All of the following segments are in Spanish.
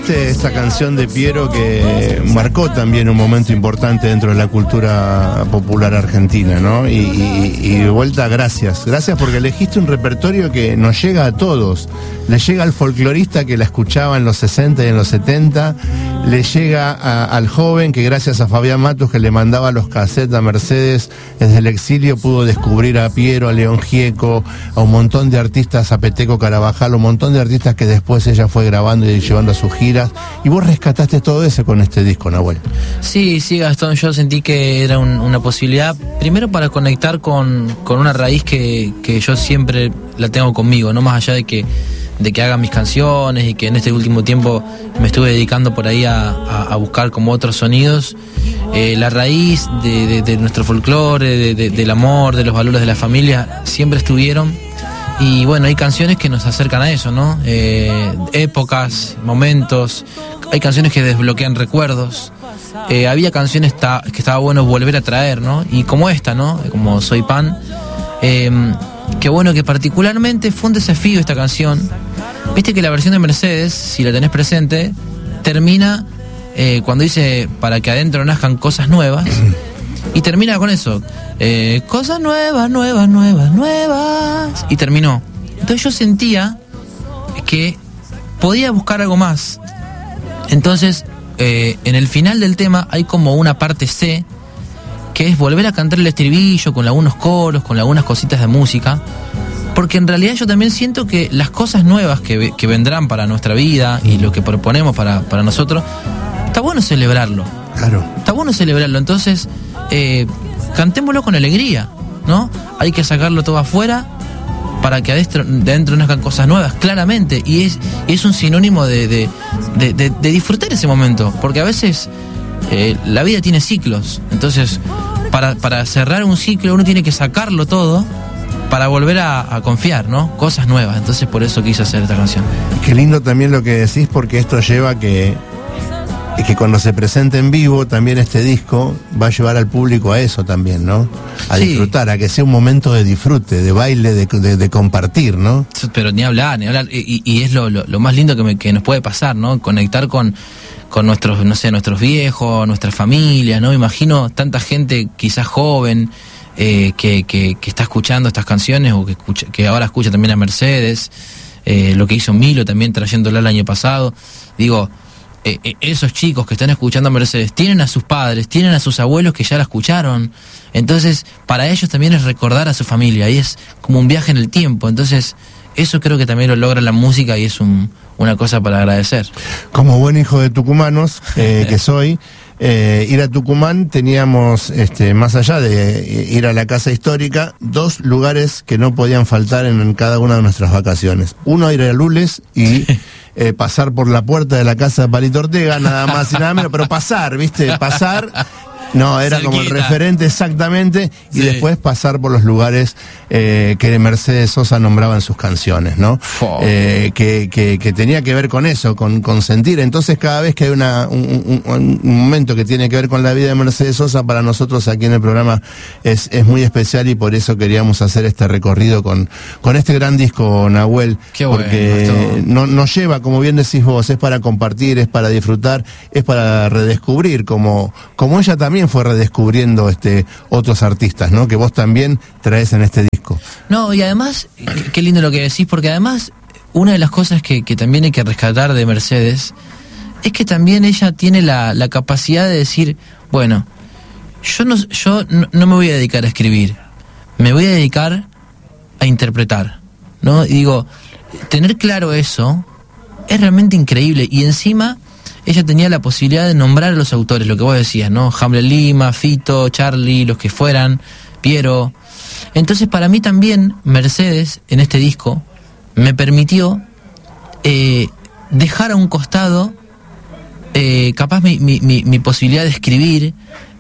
nombraste esta canción de Piero que marcó también un momento importante dentro de la cultura popular argentina, ¿no? Y de vuelta, gracias porque elegiste un repertorio que nos llega a todos. Le llega al folclorista que la escuchaba en los 60 y en los 70, le llega al joven que gracias a Fabián Matus, que le mandaba los cassettes a Mercedes desde el exilio, pudo descubrir a Piero, a León Gieco, a un montón de artistas, a Peteco Carabajal, un montón de artistas que después ella fue grabando y llevando a sus giras, y vos rescataste todo eso con este disco, Nahuel. Sí, Gastón, yo sentí que era una posibilidad, primero para conectar con una raíz que yo siempre la tengo conmigo, no más allá de que haga mis canciones y que en este último tiempo me estuve dedicando por ahí a buscar como otros sonidos. La raíz de nuestro folclore, del amor, de los valores de la familia, siempre estuvieron. Y bueno, hay canciones que nos acercan a eso, ¿no? Épocas, momentos, hay canciones que desbloquean recuerdos. Había canciones que estaba bueno volver a traer, ¿no? Y como esta, ¿no? Como Soy Pan. Qué bueno que particularmente fue un desafío esta canción. Viste que la versión de Mercedes, si la tenés presente, termina cuando dice para que adentro nazcan cosas nuevas. Y termina con eso. Cosas nuevas, nuevas, nuevas, nuevas. Y terminó. Entonces yo sentía que podía buscar algo más. Entonces, en el final del tema hay como una parte C, que es volver a cantar el estribillo con algunos coros, con algunas cositas de música, porque en realidad yo también siento que las cosas nuevas que vendrán para nuestra vida y lo que proponemos para nosotros, está bueno celebrarlo. Claro. Está bueno celebrarlo, entonces cantémoslo con alegría, ¿no? Hay que sacarlo todo afuera para que adentro nazcan cosas nuevas, claramente, y es un sinónimo de disfrutar ese momento, porque a veces la vida tiene ciclos, entonces para cerrar un ciclo uno tiene que sacarlo todo para volver a confiar, ¿no? Cosas nuevas, entonces por eso quise hacer esta canción. Qué lindo también lo que decís, porque esto lleva que cuando se presente en vivo también este disco va a llevar al público a eso también, ¿no? A disfrutar, a que sea un momento de disfrute, de baile, de compartir, ¿no? Pero ni hablar. Y es lo más lindo que nos puede pasar, ¿no? Conectar con nuestros, no sé, nuestros viejos, nuestra familia, ¿no? Imagino tanta gente quizás joven que está escuchando estas canciones o que ahora escucha también a Mercedes, lo que hizo Milo también trayéndola el año pasado. Digo, esos chicos que están escuchando a Mercedes tienen a sus padres, tienen a sus abuelos que ya la escucharon, entonces para ellos también es recordar a su familia y es como un viaje en el tiempo, entonces eso creo que también lo logra la música y es una cosa para agradecer. Como buen hijo de tucumanos que soy, ir a Tucumán teníamos, más allá de ir a la casa histórica, 2 lugares que no podían faltar en cada una de nuestras vacaciones. Uno, ir a Lules y pasar por la puerta de la casa de Palito Ortega, nada más y nada menos, pero pasar, ¿viste? Pasar. No, era como el referente exactamente, y después pasar por los lugares que Mercedes Sosa nombraba en sus canciones, ¿no? Que tenía que ver con eso, con sentir. Entonces cada vez que hay un momento que tiene que ver con la vida de Mercedes Sosa, para nosotros aquí en el programa es muy especial, y por eso queríamos hacer este recorrido con este gran disco, Nahuel. Qué bueno, porque nos lleva, como bien decís vos, es para compartir, es para disfrutar, es para redescubrir, como ella también fue redescubriendo otros artistas, ¿no? Que vos también traes en este disco. No, y además, qué lindo lo que decís, porque además una de las cosas que también hay que rescatar de Mercedes es que también ella tiene la capacidad de decir, bueno, yo no me voy a dedicar a escribir, me voy a dedicar a interpretar, ¿no? Y digo, tener claro eso es realmente increíble, y encima ella tenía la posibilidad de nombrar a los autores, lo que vos decías, ¿no? Hamlet Lima, Fito, Charlie, los que fueran, Piero. Entonces para mí también Mercedes en este disco me permitió dejar a un costado capaz mi posibilidad de escribir,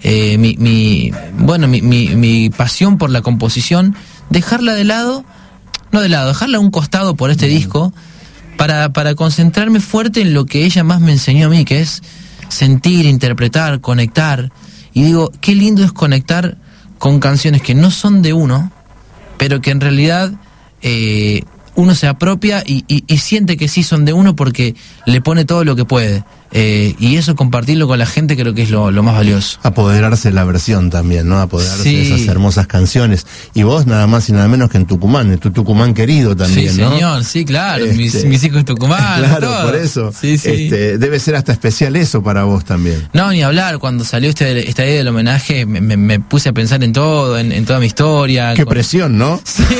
mi pasión por la composición, dejarla dejarla a un costado por este disco, para concentrarme fuerte en lo que ella más me enseñó a mí, que es sentir, interpretar, conectar. Y digo, qué lindo es conectar con canciones que no son de uno, pero que en realidad uno se apropia y siente que sí son de uno porque le pone todo lo que puede. Y eso, compartirlo con la gente, creo que es lo más valioso. Apoderarse de la versión también, ¿no? Apoderarse de esas hermosas canciones. Y vos nada más y nada menos que en Tucumán, tu Tucumán querido también, sí, ¿no? Señor, sí, claro, mis hijos Tucumán. Claro, todo. por eso. Sí. Debe ser hasta especial eso para vos también. No, ni hablar, cuando salió esta idea del homenaje, me puse a pensar en todo, en toda mi historia. Qué presión, ¿no?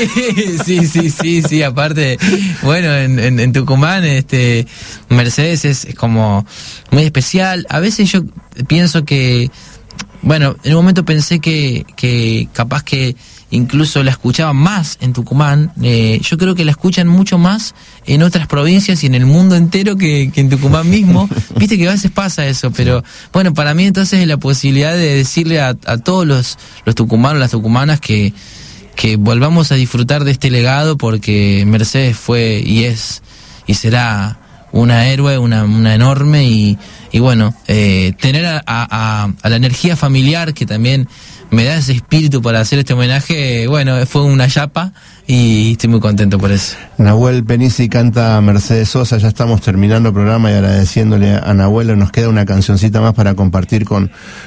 Sí, aparte, bueno, en Tucumán, Mercedes es como muy especial. A veces yo pienso que, bueno, en un momento pensé que capaz que incluso la escuchaban más en Tucumán. Yo creo que la escuchan mucho más en otras provincias y en el mundo entero que en Tucumán mismo. Viste que a veces pasa eso, pero bueno, para mí entonces es la posibilidad de decirle a todos los tucumanos, las tucumanas, que volvamos a disfrutar de este legado, porque Mercedes fue y es y será una héroe, una enorme, y bueno, tener a la energía familiar que también me da ese espíritu para hacer este homenaje, bueno, fue una chapa y estoy muy contento por eso. Nahuel Penisi canta Mercedes Sosa. Ya estamos terminando el programa y agradeciéndole a Nahuel. Nos queda una cancioncita más para compartir con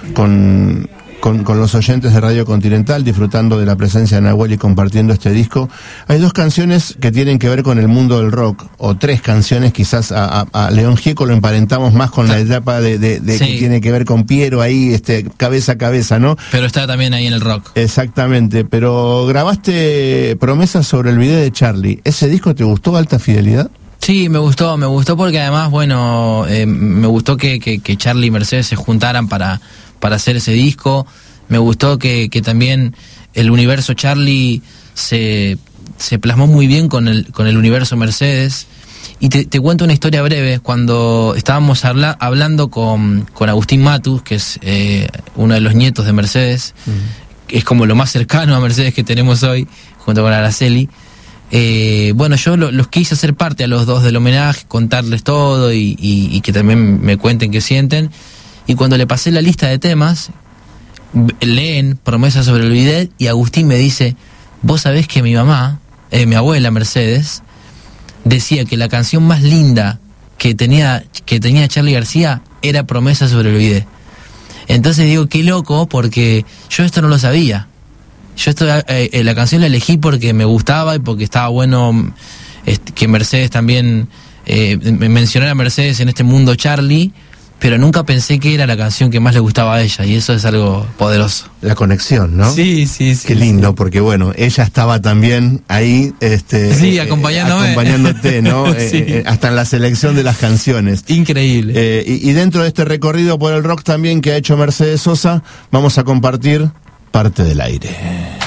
los oyentes de Radio Continental, disfrutando de la presencia de Nahuel y compartiendo este disco. Hay 2 canciones que tienen que ver con el mundo del rock, o 3 canciones, quizás a León Gieco lo emparentamos más con la etapa de sí, que tiene que ver con Piero, ahí cabeza a cabeza, ¿no? Pero está también ahí en el rock. Exactamente, pero grabaste Promesas sobre el video de Charlie. ¿Ese disco te gustó, Alta Fidelidad? Sí, me gustó porque además, bueno, me gustó que Charlie y Mercedes se juntaran para hacer ese disco. Me gustó que también el universo Charlie se plasmó muy bien con el universo Mercedes. Y te cuento una historia breve. Cuando estábamos hablando con Agustín Matus, que es uno de los nietos de Mercedes, que es como lo más cercano a Mercedes que tenemos hoy, junto con Araceli. Bueno, yo los quise hacer parte a los dos del homenaje, contarles todo y que también me cuenten qué sienten. Y cuando le pasé la lista de temas, leen Promesas sobre el bidet y Agustín me dice: vos sabés que mi abuela Mercedes, decía que la canción más linda que tenía Charly García era Promesas sobre el bidet. Entonces digo, qué loco, porque yo esto no lo sabía. Yo la canción la elegí porque me gustaba y porque estaba bueno que Mercedes también mencionara a Mercedes en este mundo Charly, pero nunca pensé que era la canción que más le gustaba a ella, y eso es algo poderoso. La conexión, ¿no? Sí. Qué lindo, porque bueno, ella estaba también ahí, sí, acompañándote, ¿no? Sí. Hasta en la selección de las canciones. Increíble. Y dentro de este recorrido por el rock también que ha hecho Mercedes Sosa, vamos a compartir Parte del Aire.